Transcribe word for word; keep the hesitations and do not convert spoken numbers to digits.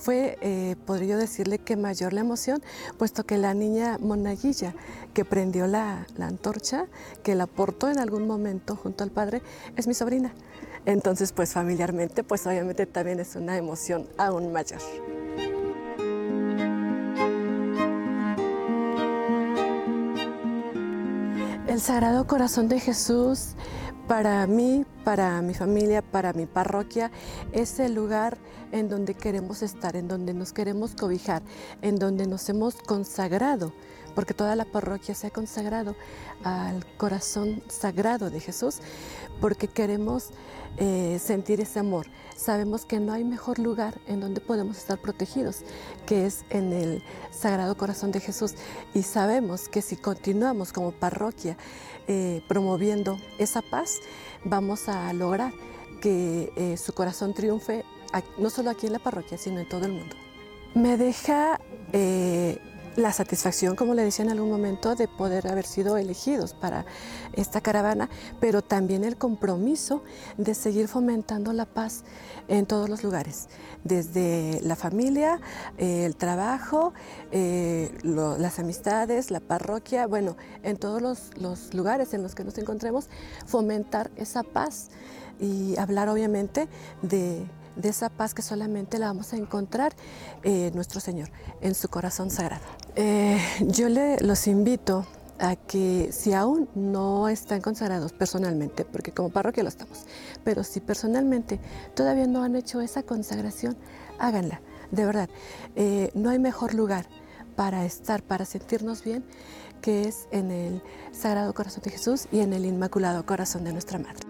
fue, eh, podría yo decirle que mayor la emoción, puesto que la niña monaguilla que prendió la, la antorcha, que la portó en algún momento junto al padre, es mi sobrina. Entonces, pues familiarmente, pues obviamente también es una emoción aún mayor. El Sagrado Corazón de Jesús, para mí, para mi familia, para mi parroquia, es el lugar en donde queremos estar, en donde nos queremos cobijar, en donde nos hemos consagrado, porque toda la parroquia se ha consagrado al corazón sagrado de Jesús, porque queremos eh, sentir ese amor. Sabemos que no hay mejor lugar en donde podemos estar protegidos, que es en el Sagrado Corazón de Jesús. Y sabemos que si continuamos como parroquia eh, promoviendo esa paz, vamos a lograr que eh, su corazón triunfe, no solo aquí en la parroquia, sino en todo el mundo. Me deja eh, la satisfacción, como le decía en algún momento, de poder haber sido elegidos para esta caravana, pero también el compromiso de seguir fomentando la paz en todos los lugares, desde la familia, eh, el trabajo, eh, lo, las amistades, la parroquia, bueno, en todos los, los lugares en los que nos encontremos, fomentar esa paz y hablar obviamente de de esa paz que solamente la vamos a encontrar eh, nuestro Señor, en su corazón sagrado. Eh, yo le, los invito a que si aún no están consagrados personalmente, porque como parroquia lo estamos, pero si personalmente todavía no han hecho esa consagración, háganla, de verdad. Eh, no hay mejor lugar para estar, para sentirnos bien, que es en el Sagrado Corazón de Jesús y en el Inmaculado Corazón de nuestra Madre.